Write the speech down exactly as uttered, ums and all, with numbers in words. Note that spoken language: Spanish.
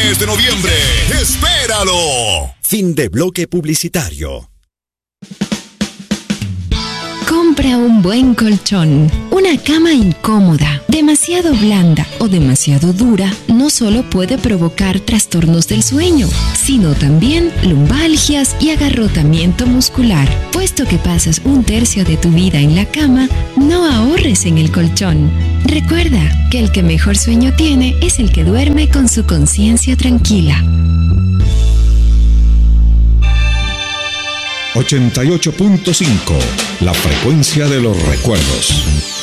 mes de noviembre. ¡Espéralo! Fin de bloque publicitario. Compra un buen colchón. Una cama incómoda, demasiado blanda o demasiado dura no solo puede provocar trastornos del sueño, sino también lumbalgias y agarrotamiento muscular. Puesto que pasas un tercio de tu vida en la cama, no ahorres en el colchón. Recuerda que el que mejor sueño tiene es el que duerme con su conciencia tranquila. ochenta y ocho punto cinco, la frecuencia de los recuerdos.